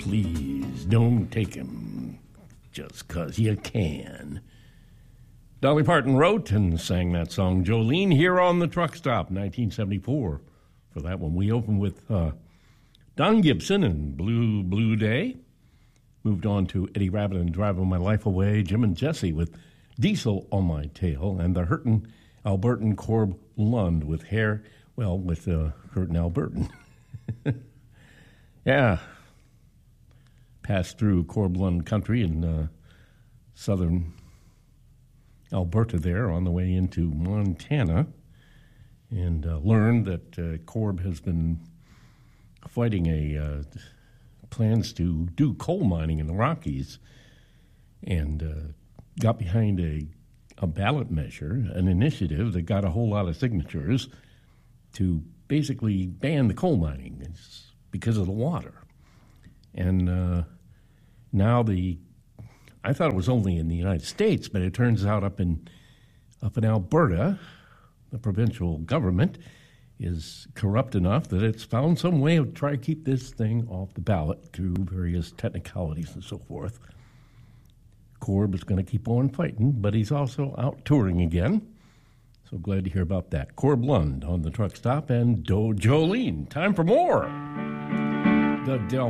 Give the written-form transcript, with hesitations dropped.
please don't take him just 'cause you can. Dolly Parton wrote and sang that song, Jolene, here on the Truck Stop, 1974. For that one, we opened with Don Gibson and Blue, Blue Day. Moved on to Eddie Rabbitt and Driving My Life Away, Jim and Jesse with Diesel on My Tail, and the Hurtin' Albertan Corb Lund with Hurtin' Albertan. Yeah. Passed through Corb Lund country in southern Alberta there on the way into Montana, and learned that Corb has been fighting plans to do coal mining in the Rockies, and got behind a ballot measure, an initiative that got a whole lot of signatures to basically ban the coal mining. It's because of the water. And now I thought it was only in the United States, but it turns out up in Alberta, the provincial government is corrupt enough that it's found some way to try to keep this thing off the ballot through various technicalities and so forth. Corb is going to keep on fighting, but he's also out touring again. So glad to hear about that. Corb Lund on the Truck Stop and Jolene. Time for more. The Del